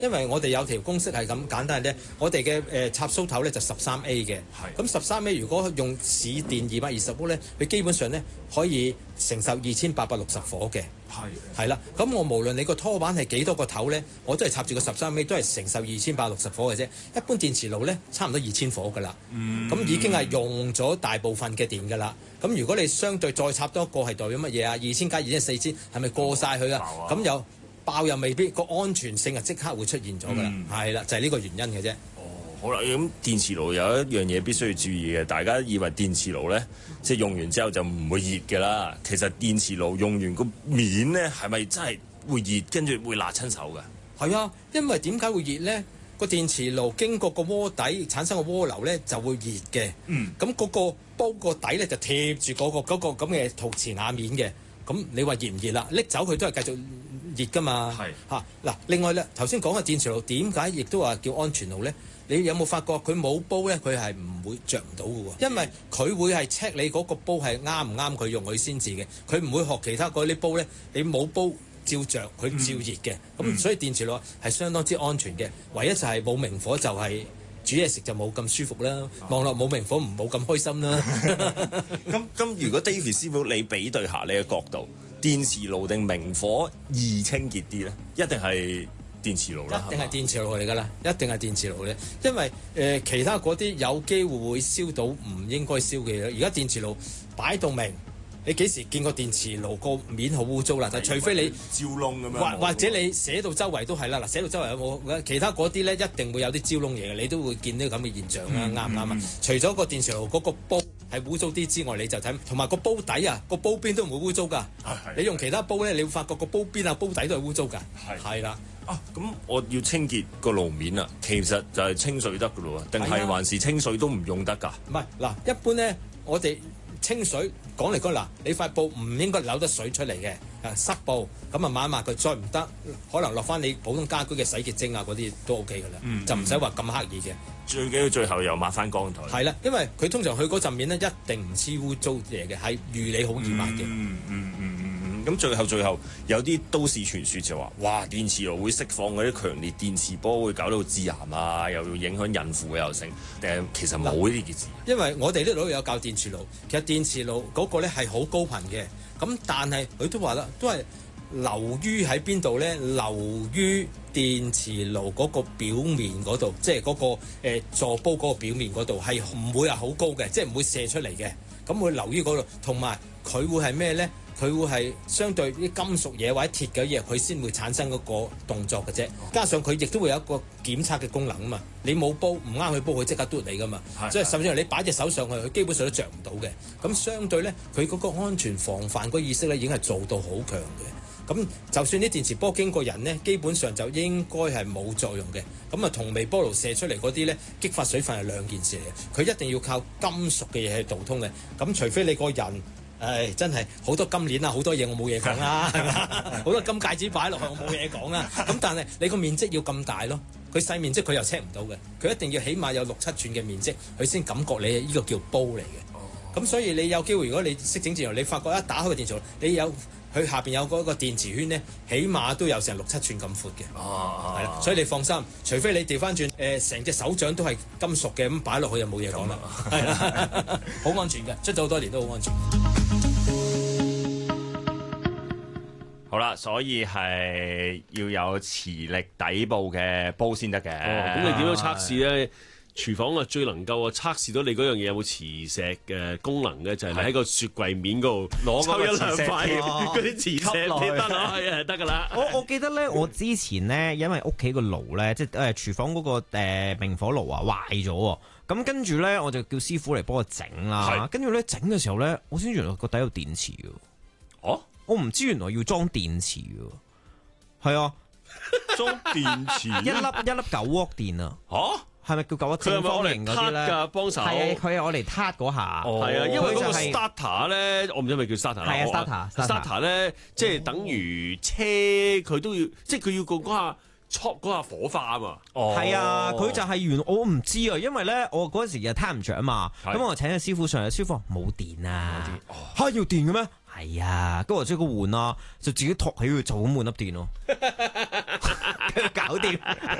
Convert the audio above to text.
因為我哋有條公式係咁簡單啫，我哋嘅插蘇頭咧就13A 嘅，咁13A 如果用市電220伏咧，佢基本上咧可以承受2860火嘅，係啦。咁我無論你個拖板係幾多個頭咧，我都係插住個13A 都係承受2860火嘅啫。一般電磁爐咧差唔多2000火㗎啦，咁已經係用咗大部分嘅電㗎啦。咁如果你相對再插多一個係代表乜嘢啊？2000加2000 4000係咪過晒佢啊？咁有爆又未必，個安全性啊即刻會出現咗㗎啦，係啦，就係呢個原因嘅啫。 好啦，咁電磁爐有一樣嘢必須要注意嘅，大家以為電磁爐咧即係用完之後就唔會熱嘅啦，其實電磁爐用完個面咧係咪真係會熱，跟住會辣親手㗎？ 係啊，因為點解會熱咧？個電磁爐經過個鍋底產生個鍋流咧就會熱嘅，咁嗰個煲個底咧就貼住嗰個咁嘅陶瓷瓦面嘅，咁你話熱唔熱啦？拎走佢都係繼續熱㗎嘛。嚇嗱，另外咧頭先講嘅電磁爐點解亦都話叫安全爐咧？你有冇發覺佢冇煲咧？佢係唔會着唔到嘅喎，因為佢會係 check 你嗰個煲係啱唔啱佢用佢先至嘅，佢唔會學其他嗰啲煲咧，你冇煲照着佢照熱嘅，咁所以電磁爐係相當之安全嘅。唯一就係冇明火就係煮嘢食就冇咁舒服啦，望落冇明火唔冇咁開心啦。 咁如果 David 師傅你比對下呢個角度，電磁爐定明火易清潔啲咧？一定係電磁爐啦， 一定係電磁爐嚟㗎啦，一定係電磁爐咧，因為其他嗰啲有機會會燒到唔應該燒嘅嘢。而家電磁爐擺到明，你幾時見過電磁爐個面好污糟啦？但除非你焦窿咁樣， 或者你寫到周圍都係啦。嗱，寫到周圍有冇？其他嗰啲咧一定會有啲焦窿嘢嘅，你都會見到咁嘅現象啦。啱唔啱啊？除咗個電磁爐嗰個煲係污糟啲之外，你就睇同埋個煲底啊，個煲邊都唔會污糟㗎。你用其他煲咧，你會發覺個煲邊啊、煲底都係污糟㗎。係啦。 咁我要清潔個爐面啊，其實就係清水得㗎咯喎，定係還是清水都唔用得㗎？ 唔係嗱，一般咧我哋清水講嚟講嗱，你塊布唔應該扭得水出嚟嘅，濕布咁啊抹一抹佢，再唔得可能落翻你普通家居嘅洗潔精啊嗰啲都 OK 㗎啦，就唔使話咁刻意嘅。 最緊要最後又抹翻乾台。 係啦，因為佢通常去嗰陣面咧一定唔黐污糟嘢嘅，係預你好易抹嘅。 咁最後有啲都市傳說就話，哇！電磁爐會釋放嗰啲強烈電磁波，會搞到致癌啊，又要影響孕婦嘅又成。其實冇呢件事。因為我哋呢度有教電磁爐，其實電磁爐嗰個咧係好高頻嘅，咁但係佢都話啦，都係流於喺邊度咧？流於電磁爐嗰個表面嗰度，即係嗰個座煲嗰個表面嗰度，係唔會係好高嘅，即係唔會射出嚟嘅。咁會流於嗰度，同埋佢會係咩咧？佢會係相對啲金屬嘢或者鐵嘅嘢，佢先會產生嗰個動作嘅啫。加上佢亦都會有一個檢測嘅功能啊嘛。你冇煲唔啱佢煲，佢即刻嘟你噶嘛。即係甚至乎你擺隻手上去，佢基本上都着唔到嘅。咁相對咧，佢嗰個安全防範嗰個意識咧，已經係做到好強嘅。咁就算啲電磁波經過人咧，基本上就應該係冇作用嘅。咁啊，同微波爐射出嚟嗰啲咧，激發水分係兩件事嚟嘅。佢一定要靠金屬嘅嘢去導通嘅。咁除非你個人真係好多金鏈啊，好多嘢我冇嘢講啦，係嘛？好多金戒指擺落去我冇嘢講啦。咁但係你個面積要咁大咯，佢細面積佢又 check 唔到嘅，佢一定要起碼有6-7寸嘅面積，佢先感覺你呢個叫煲嚟嘅。咁所以你有機會，如果你識整電磁爐，你發覺一打開個電磁爐，你有佢下邊有嗰個電磁圈咧，起碼都有成6-7寸咁闊嘅。係啦，所以你放心，除非你調翻轉成隻手掌都係金屬嘅，咁擺落去就冇嘢講啦。係啦，好安全嘅，出咗好多年都好安全。 好啦，所以係要有磁力底部嘅煲先得嘅。 咁你點樣測試咧？廚房啊，最能夠測試到你嗰樣嘢有冇磁石嘅功能嘅，就係你喺個雪櫃面嗰度攞抽一兩塊嗰啲磁石落去，得啦，係啊，得噶啦。 我記得咧，我之前咧，因為屋企個爐咧，即係廚房嗰個明火爐啊壞咗，咁跟住咧我就叫師傅嚟幫我整啦。跟住咧整嘅時候咧，我先原來個底有電池嘅。哦，我唔知原來要裝電池嘅。係啊， 裝電池一粒9瓦電啊。係咪叫9瓦正方形嗰啲咧？ 幫手係佢係我嚟撻嗰下。 係啊，因為嗰個 starter 咧，我唔知係咪叫 starter 啦。 係啊 starter 咧，即係等於車佢都要，即係佢要嗰下戳嗰下火花啊嘛。 係啊，佢就係我唔知啊，因為咧我嗰陣時又撻唔着啊嘛。咁我請個師傅上嚟，師傅話冇電啊。嚇要電嘅咩？係啊，跟住我即刻換啦，就自己托起佢就咁換粒電咯。搞掂。